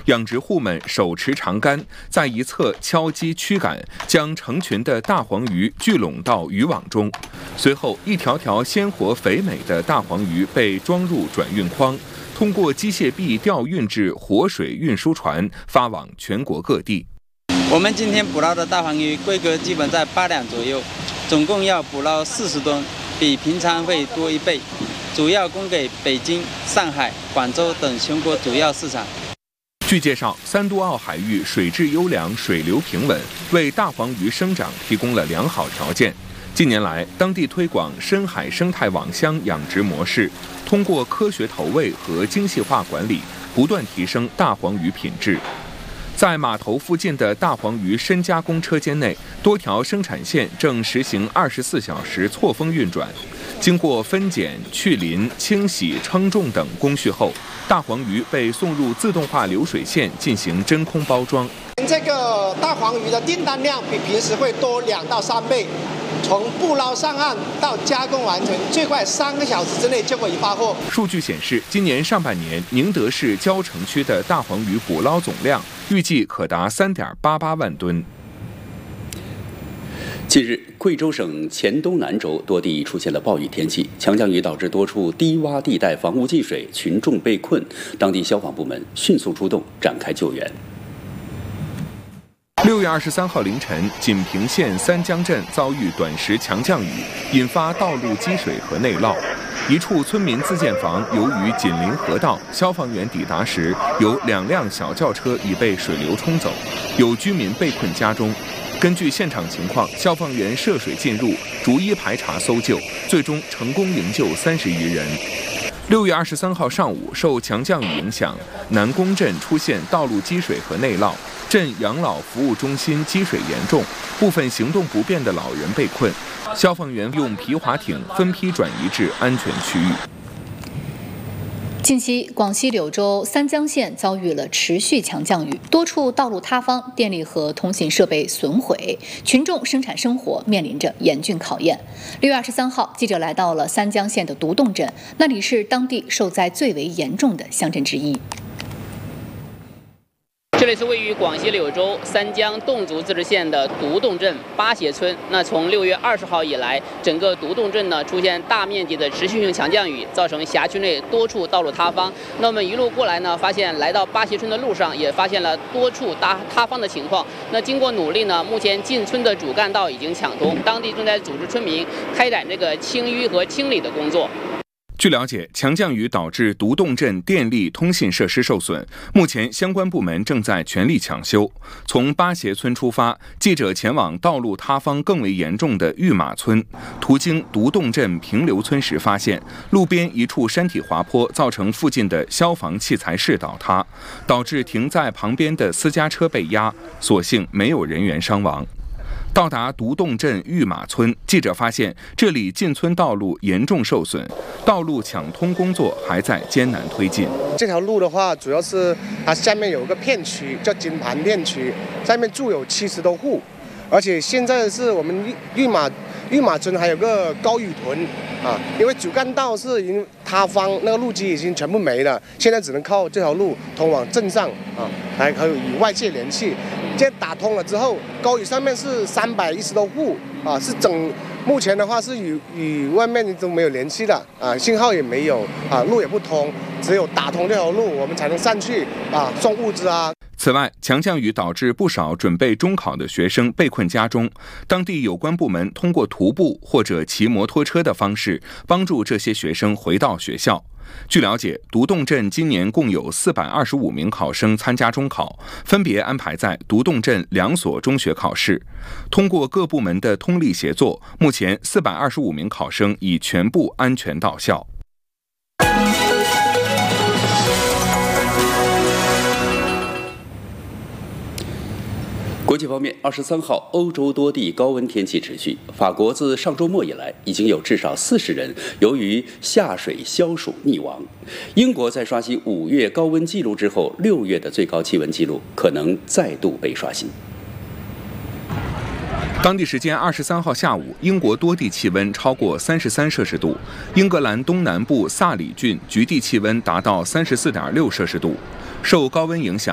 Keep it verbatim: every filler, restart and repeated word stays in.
养殖户们手持长杆，在一侧敲击驱赶，将成群的大黄鱼聚拢到渔网中。随后，一条条鲜活肥美的大黄鱼被装入转运筐，通过机械臂调运至活水运输船，发往全国各地。 我们今天捕捞的大黄鱼规格基本在八两左右，总共要捕捞四十吨，比平常会多一倍。主要供给北京、上海、广州等全国主要市场。 据介绍，三都澳海域水质优良、水流平稳，为大黄鱼生长提供了良好条件。近年来，当地推广深海生态网箱养殖模式，通过科学投喂和精细化管理，不断提升大黄鱼品质。在码头附近的大黄鱼深加工车间内，多条生产线正实行二十四小时错峰运转。经过分拣、去鳞、清洗、称重等工序后，大黄鱼被送入自动化流水线进行真空包装。 这个大黄鱼的订单量比平时会多两到三倍，从捕捞上岸到加工完成，最快三个小时之内就可以发货。 数据显示，今年上半年宁德市蕉城区的大黄鱼捕捞总量预计可达三点八八万吨。 近日，贵州省黔东南州多地出现了暴雨天气，强降雨导致多处低洼地带房屋进水，群众被困，当地消防部门迅速出动展开救援。 六月二十三号凌晨，锦屏县三江镇遭遇短时强降雨，引发道路积水和内涝。一处村民自建房由于紧邻河道，消防员抵达时，有两辆小轿车已被水流冲走，有居民被困家中。根据现场情况，消防员涉水进入，逐一排查搜救，最终成功营救三十余人。六月二十三号上午，受强降雨影响，南宫镇出现道路积水和内涝，镇养老服务中心积水严重，部分行动不便的老人被困，消防员用皮划艇分批转移至安全区域。 近期，广西柳州三江县遭遇了持续强降雨，多处道路塌方，电力和通信设备损毁，群众生产生活面临着严峻考验。六月二十三号，记者来到了三江县的独洞镇，那里是当地受灾最为严重的乡镇之一。 这里是位于广西柳州三江侗族自治县的独洞镇八斜村。那从六月二十号以来，整个独洞镇呢出现大面积的持续性强降雨，造成辖区内多处道路塌方。那我们一路过来呢，发现来到八斜村的路上也发现了多处塌塌方的情况。那经过努力呢，目前进村的主干道已经抢通，当地正在组织村民开展这个清淤和清理的工作。 据了解，强降雨导致独洞镇电力通信设施受损，目前相关部门正在全力抢修。从八斜村出发，记者前往道路塌方更为严重的玉马村，途经独洞镇平流村时，发现路边一处山体滑坡造成附近的消防器材室倒塌，导致停在旁边的私家车被压，所幸没有人员伤亡。到达独洞镇玉马村，记者发现这里进村道路严重受损，道路抢通工作还在艰难推进。 这条路的话，主要是它下面有一个片区叫金盘片区，下面住有七十多户，而且现在是我们玉马玉马村还有个高雨屯啊，因为主干道是已经塌方，那个路基已经全部没了，现在只能靠这条路通往镇上啊，还可以与外界联系。现在打通了之后，高雨上面是三百一十多户啊，是整目前的话是与与外面都没有联系的啊，信号也没有啊，路也不通，只有打通这条路，我们才能上去啊送物资啊。 此外，强降雨导致不少准备中考的学生被困家中，当地有关部门通过徒步或者骑摩托车的方式帮助这些学生回到学校。据了解，独洞镇今年共有四百二十五名考生参加中考，分别安排在独洞镇两所中学考试。通过各部门的通力协作，目前四百二十五名考生已全部安全到校。 国际方面，二十三号，欧洲多地高温天气持续。法国自上周末以来，已经有至少四十人由于下水消暑溺亡。英国在刷新五月高温记录之后，六月的最高气温记录可能再度被刷新。 当地时间二十三号下午，英国多地气温超过三十三摄氏度，英格兰东南部萨里郡局地气温达到三十四点六摄氏度。受高温影响，